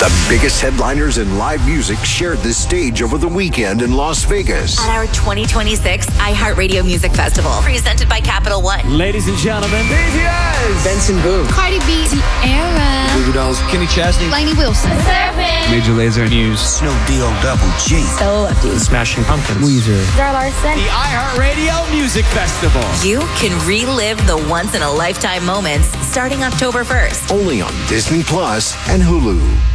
The biggest headliners in live music shared this stage over the weekend in Las Vegas. At our 2026 iHeartRadio Music Festival, presented by Capital One. Ladies and gentlemen, BTS, Benson Boone, Cardi B, Tierra, Goo Goo Dolls, Kenny Chesney, Lainey Wilson, Major Lazer, Muse, Snoop D-O-double-G, Stella Lefty, Smashing Pumpkins, Weezer, Zara Larson. the iHeartRadio Music Festival. You can relive the once-in-a-lifetime moments starting October 1st. Only on Disney Plus and Hulu.